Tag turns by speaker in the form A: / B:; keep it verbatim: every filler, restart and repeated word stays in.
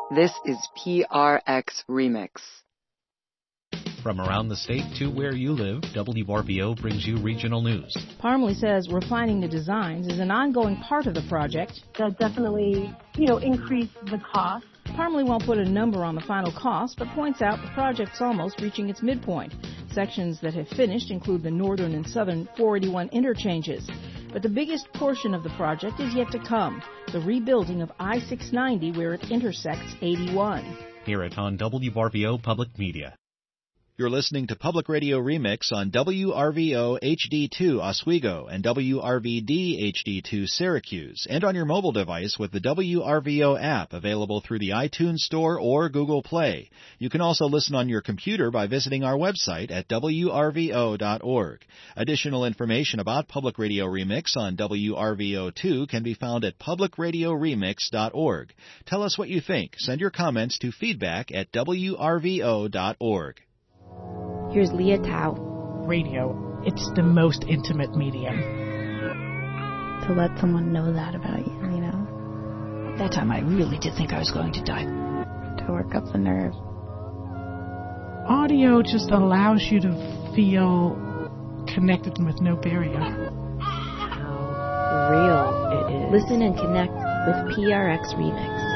A: This is P R X Remix.
B: From around the state to where you live, W R V O brings you regional news.
C: Parmalee says refining the designs is an ongoing part of the project.
D: They'll definitely, you know, increase the cost.
C: Parmalee won't put a number on the final cost, but points out the project's almost reaching its midpoint. Sections that have finished include the northern and southern four eighty-one interchanges. But the biggest portion of the project is yet to come, the rebuilding of I six ninety where it intersects eighty-one.
B: Hear it on W R V O Public Media.
E: You're listening to Public Radio Remix on W R V O H D two Oswego and W R V D H D two Syracuse, and on your mobile device with the W R V O app available through the iTunes Store or Google Play. You can also listen on your computer by visiting our website at W R V O dot org. Additional information about Public Radio Remix on W R V O two can be found at public radio remix dot org. Tell us what you think. Send your comments to feedback at W R V O dot org.
F: Here's Leah Tao.
G: Radio, it's the most intimate medium.
F: To let someone know that about you, you know?
H: That time I really did think I was going to die.
F: To work up the nerve.
G: Audio just allows you to feel connected with no barrier.
F: How real it is. Listen and connect with P R X Remix.